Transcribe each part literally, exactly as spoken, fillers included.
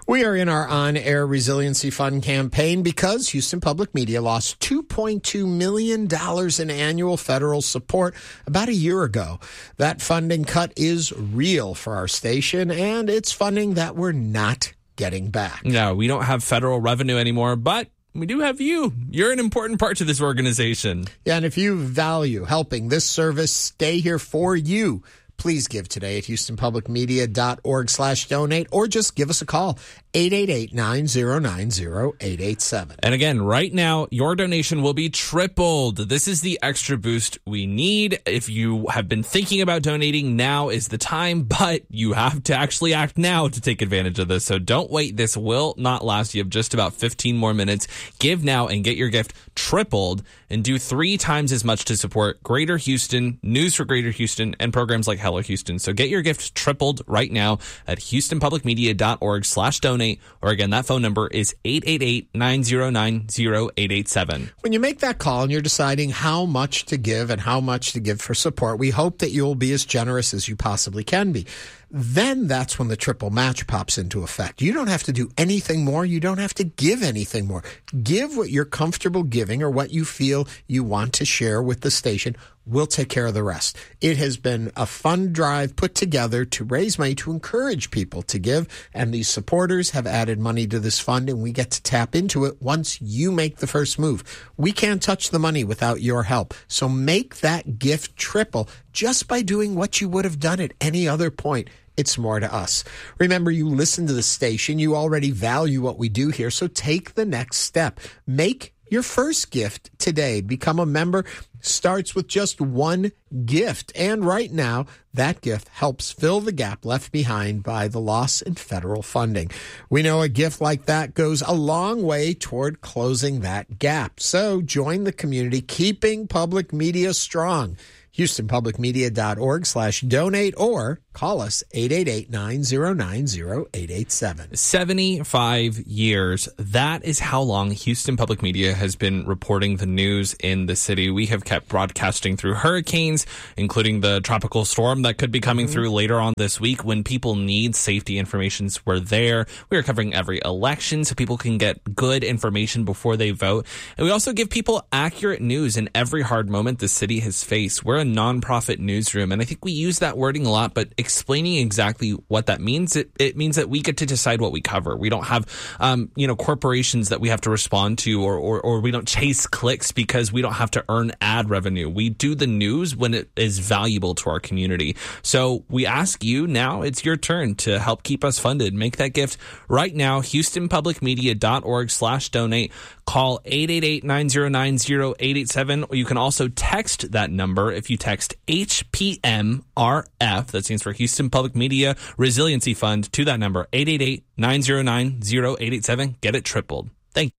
We are in our on-air resiliency fund campaign because Houston Public Media lost two point two million dollars in annual federal support about a year ago. That funding cut is real for our station, and it's funding that we're not getting back. No, we don't have federal revenue anymore, but we do have you. You're an important part to this organization. Yeah, and if you value helping this service stay here for you, please give today at houstonpublicmedia.org slash donate or just give us a call, eight eight eight, nine zero nine, zero eight eight seven. And again, right now, your donation will be tripled. This is the extra boost we need. If you have been thinking about donating, now is the time, but you have to actually act now to take advantage of this. So don't wait. This will not last. You have just about fifteen more minutes. Give now and get your gift tripled and do three times as much to support Greater Houston, News for Greater Houston, and programs like Hello Houston. So get your gift tripled right now at houstonpublicmedia.org slash donate. Or again, that phone number is eight eight eight, nine zero nine, zero eight eight seven. When you make that call and you're deciding how much to give and how much to give for support, we hope that you'll be as generous as you possibly can be. Then that's when the triple match pops into effect. You don't have to do anything more. You don't have to give anything more. Give what you're comfortable giving or what you feel you want to share with the station. We'll take care of the rest. It has been a fund drive put together to raise money to encourage people to give, and these supporters have added money to this fund, and we get to tap into it once you make the first move. We can't touch the money without your help, so make that gift triple just by doing what you would have done at any other point. It's more to us. Remember, you listen to the station. You already value what we do here, so take the next step. Make your first gift today. Become a member. Starts with just one gift. And right now, that gift helps fill the gap left behind by the loss in federal funding. We know a gift like that goes a long way toward closing that gap. So join the community, keeping public media strong. HoustonPublicMedia.org slash donate or call us eight eight eight, nine zero nine, zero eight eight seven. seventy-five years. That is how long Houston Public Media has been reporting the news in the city. We have kept broadcasting through hurricanes, including the tropical storm that could be coming mm-hmm. through later on this week. When people need safety information, we're there. We are covering every election so people can get good information before they vote. And we also give people accurate news in every hard moment the city has faced. We're a nonprofit newsroom, and I think we use that wording a lot, but explaining exactly what that means, it, it means that we get to decide what we cover. We don't have, um, you know, corporations that we have to respond to, or, or, or we don't chase clicks because we don't have to earn ad revenue. We do the news when it is valuable to our community. So we ask you now, it's your turn to help keep us funded. Make that gift right now, HoustonPublicMedia.org slash donate. Call eight eight eight, nine zero nine, zero eight eight seven, or you can also text that number. If you text H P M R F, that stands for Houston Public Media Resiliency Fund, to that number, eight eight eight, nine zero nine, zero eight eight seven. Get it tripled. Thank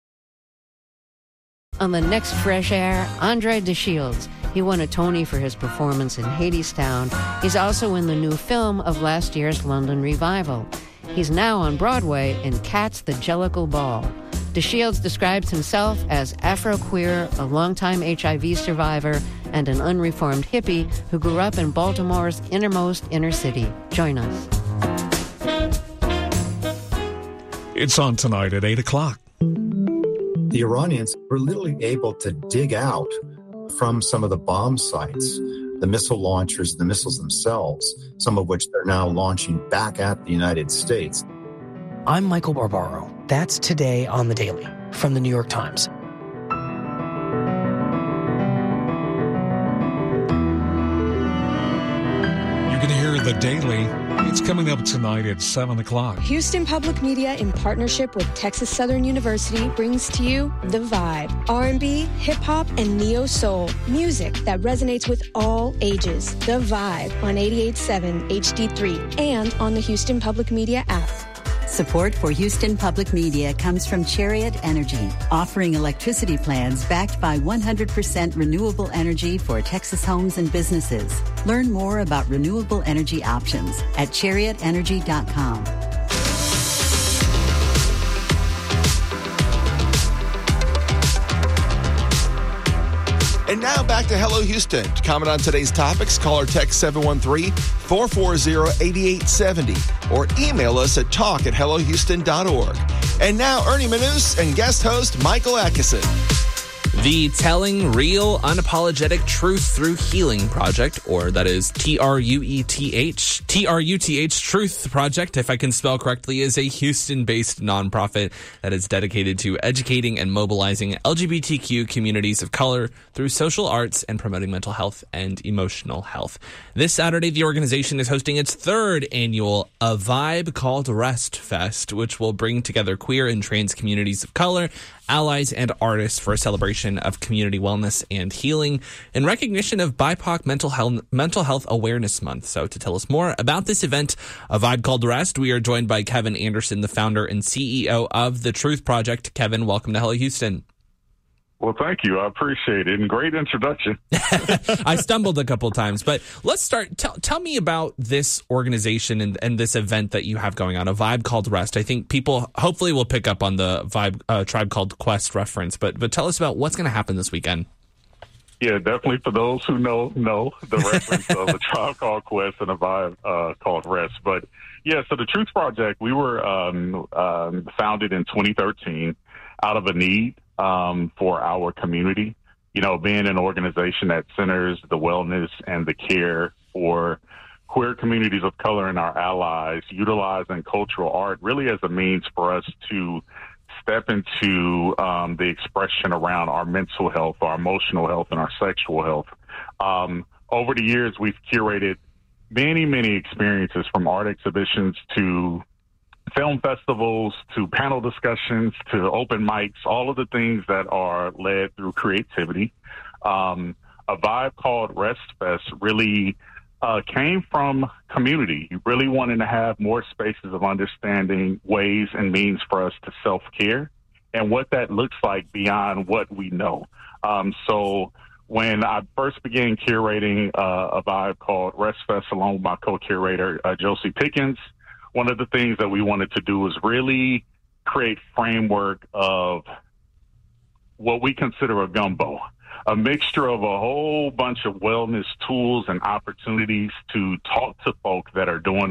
you. On the next Fresh Air, Andre DeShields. He won a Tony for his performance in Hadestown. He's also in the new film of last year's London revival. He's now on Broadway in Cats the Jellicle Ball. DeShields describes himself as Afro-queer, a longtime H I V survivor, and an unreformed hippie who grew up in Baltimore's innermost inner city. Join us. It's on tonight at eight o'clock. The Iranians were literally able to dig out from some of the bomb sites, the missile launchers, the missiles themselves, some of which they're now launching back at the United States. I'm Michael Barbaro. That's Today on the Daily from the New York Times. You can hear The Daily. It's coming up tonight at seven o'clock. Houston Public Media, in partnership with Texas Southern University, brings to you The Vibe. R and B, hip-hop, and neo-soul. Music that resonates with all ages. The Vibe on eighty-eight point seven H D three and on the Houston Public Media app. Support for Houston Public Media comes from Chariot Energy, offering electricity plans backed by one hundred percent renewable energy for Texas homes and businesses. Learn more about renewable energy options at chariot energy dot com. And now back to Hello Houston. To comment on today's topics, call or text seven one three, four four zero, eight eight seven zero or email us at talk at hello houston dot org. And now Ernie Manous and guest host Michael Atkinson. The Telling Real Unapologetic Truth Through Healing Project, or that is T R U E T H, T R U T H Truth Project, if I can spell correctly, is a Houston-based nonprofit that is dedicated to educating and mobilizing L G B T Q communities of color through social arts and promoting mental health and emotional health. This Saturday, the organization is hosting its third annual A Vibe Called Rest Fest, which will bring together queer and trans communities of color, allies, and artists for a celebration of community wellness and healing in recognition of B I P O C Mental Health, Mental Health Awareness Month. So to tell us more about this event, A Vibe Called Rest, we are joined by Kevin Anderson, the founder and C E O of The Truth Project. Kevin, welcome to Hello Houston. Well, thank you. I appreciate it. And great introduction. I stumbled a couple of times, but let's start. Tell, tell me about this organization and, and this event that you have going on, A Vibe Called Rest. I think people hopefully will pick up on the Vibe uh, Tribe Called Quest reference, but but tell us about what's going to happen this weekend. Yeah, definitely for those who know know the reference of the Tribe Called Quest and A Vibe uh, Called Rest. But yeah, so the Truth Project, we were um, um, founded in twenty thirteen out of a need um, for our community. You know, being an organization that centers the wellness and the care for queer communities of color and our allies, utilizing cultural art really as a means for us to step into um, the expression around our mental health, our emotional health, and our sexual health. Um, over the years, we've curated many, many experiences, from art exhibitions to film festivals to panel discussions to open mics, all of the things that are led through creativity. Um, a Vibe Called Rest Fest really uh, came from community, really wanting to have more spaces of understanding, ways and means for us to self-care and what that looks like beyond what we know. Um, so when I first began curating uh, a Vibe Called Rest Fest along with my co-curator, uh, Josie Pickens, one of the things that we wanted to do was really create framework of what we consider a gumbo, a mixture of a whole bunch of wellness tools and opportunities to talk to folk that are doing